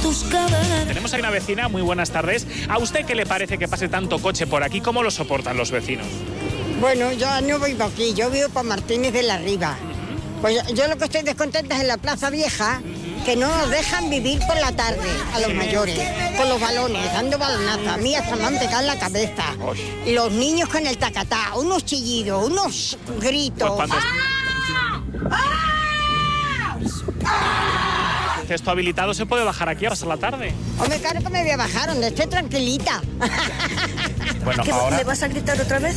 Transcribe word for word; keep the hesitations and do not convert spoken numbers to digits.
tus caderas. Tenemos ahí una vecina, muy buenas tardes. ¿A usted qué le parece que pase tanto coche por aquí? ¿Cómo lo soportan los vecinos? Bueno, yo no vivo aquí, yo vivo por Martínez de la Riva. Uh-huh. Pues yo lo que estoy descontenta es en la Plaza Vieja, uh-huh, que no nos dejan vivir por la tarde a los mayores, con los balones, dando balonazos. A mí hasta me han pegado en la cabeza. Uy. Los niños con el tacatá, unos chillidos, unos gritos. Pues esto habilitado se puede bajar aquí a pasar la tarde. Hombre, claro que me voy a bajar, donde esté tranquilita. Bueno, ¿Qué, ahora... ¿Me vas a gritar otra vez?